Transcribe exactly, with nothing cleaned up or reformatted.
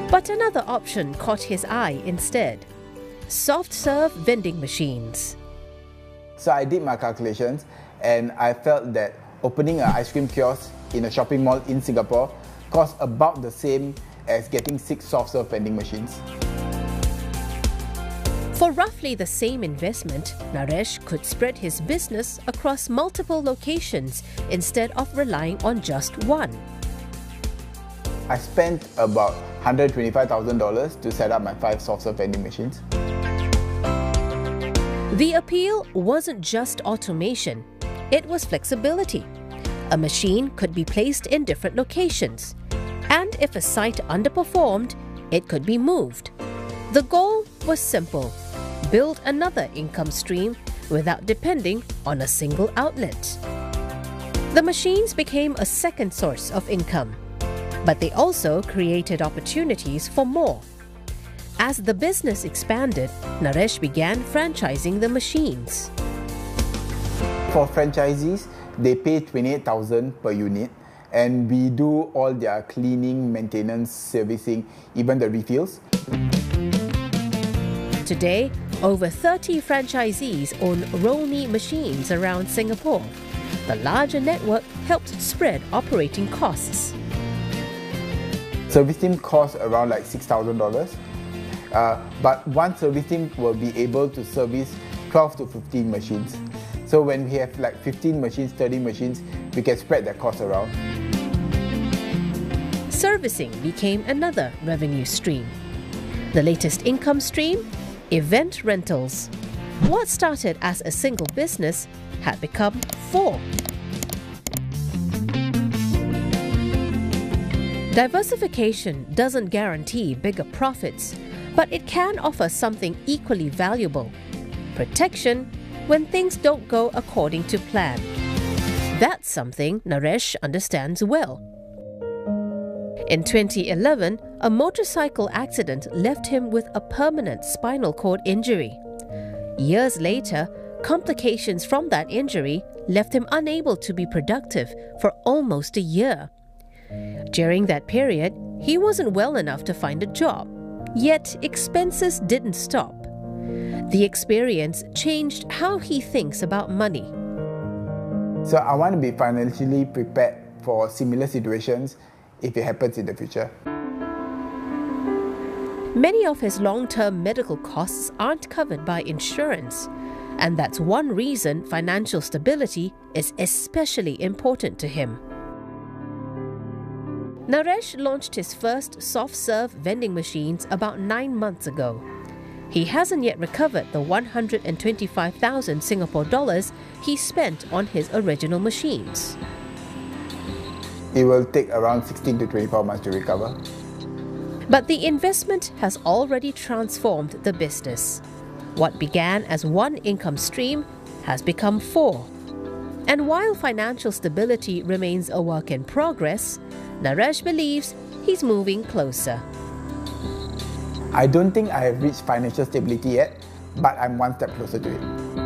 But another option caught his eye instead: soft-serve vending machines. So I did my calculations and I felt that opening an ice cream kiosk in a shopping mall in Singapore cost about the same as getting six soft-serve vending machines. For roughly the same investment, Naresh could spread his business across multiple locations instead of relying on just one. I spent about one hundred twenty-five thousand dollars to set up my five soft-serve vending machines. The appeal wasn't just automation, it was flexibility. A machine could be placed in different locations, and if a site underperformed, it could be moved. The goal was simple: build another income stream without depending on a single outlet. The machines became a second source of income, but they also created opportunities for more. As the business expanded, Naresh began franchising the machines. For franchisees, they pay twenty-eight thousand dollars per unit, and we do all their cleaning, maintenance, servicing, even the refills. Today, over thirty franchisees own Roll-Me machines around Singapore. The larger network helped spread operating costs. Service team costs around like six thousand dollars, uh, but one service team will be able to service twelve to fifteen machines. So when we have like fifteen machines, thirty machines, we can spread that cost around. Servicing became another revenue stream. The latest income stream? Event rentals. What started as a single business had become four. Diversification doesn't guarantee bigger profits, but it can offer something equally valuable: protection when things don't go according to plan. That's something Naresh understands well. In twenty eleven, a motorcycle accident left him with a permanent spinal cord injury. Years later, complications from that injury left him unable to be productive for almost a year. During that period, he wasn't well enough to find a job, yet expenses didn't stop. The experience changed how he thinks about money. So I want to be financially prepared for similar situations if it happens in the future. Many of his long-term medical costs aren't covered by insurance, and that's one reason financial stability is especially important to him. Naresh launched his first soft-serve vending machines about nine months ago. He hasn't yet recovered the one hundred twenty-five thousand Singapore dollars he spent on his original machines. It will take around sixteen to twenty-four months to recover. But the investment has already transformed the business. What began as one income stream has become four. And while financial stability remains a work in progress, Naresh believes he's moving closer. I don't think I have reached financial stability yet, but I'm one step closer to it.